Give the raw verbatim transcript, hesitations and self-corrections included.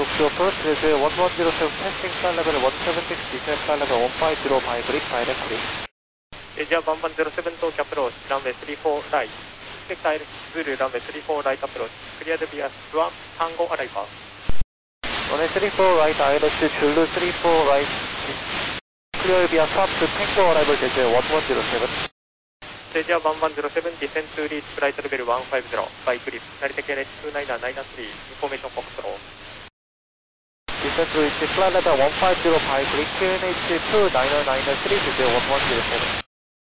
Tokyo approach, desert one one zero seven, testing flight level one seven six, descent flight level one five zero, by grip, direct grip. エジアワンワンゼロセブン東京アプローチ、ランウェイスリーフォーライト、スペクター L ブルーランウェイスリーフォーライトアプローチ、クリアデビアスワン、タンゴアライバー。 runway three four right, I L S Zulu three four right, clear via swap to Tango arrival, desert one one zero seven. エジアワンワンゼロセブン、ディセントリーチフライトレベルワンファイブゼロ、バイグリップ、成田系列ツーナイナーナイナースリー、インフォメーションフォックスロー。 Descent to reach flight level one five zero, by grip Q N H two nine nine nine three, desert one one zero seven.